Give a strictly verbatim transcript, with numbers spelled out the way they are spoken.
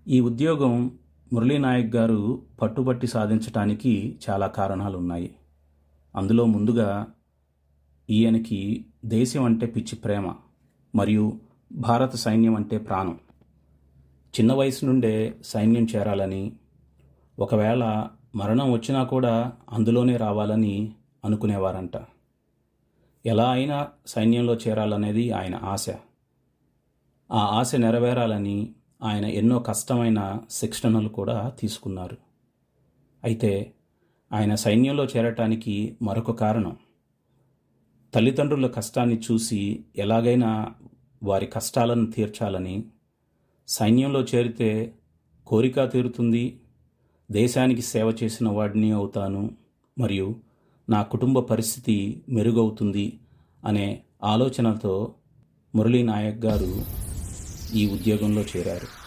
ఈ ఉద్యోగం మురళీ నాయక్ గారు పట్టుబట్టి సాధించటానికి చాలా కారణాలు ఉన్నాయి. అందులో ముందుగా ఈయనకి దేశం అంటే పిచ్చి ప్రేమ మరియు భారత సైన్యం అంటే ప్రాణం. చిన్న వయసు నుండే సైన్యం చేరాలని, ఒకవేళ మరణం వచ్చినా కూడా అందులోనే రావాలని అనుకునేవారంట. ఎలా అయినా సైన్యంలో చేరాలనేది ఆయన ఆశ. ఆ ఆశ నెరవేరాలని ఆయన ఎన్నో కష్టమైన శిక్షణలు కూడా తీసుకున్నారు. అయితే ఆయన సైన్యంలో చేరటానికి మరొక కారణం, తల్లిదండ్రుల కష్టాన్ని చూసి ఎలాగైనా వారి కష్టాలను తీర్చాలని, సైన్యంలో చేరితే కోరిక తీరుతుంది, దేశానికి సేవ చేసిన వాడిని అవుతాను మరియు నా కుటుంబ పరిస్థితి మెరుగవుతుంది అనే ఆలోచనతో మురళీ నాయక్ గారు ఈ ఉద్యోగంలో చేరారు.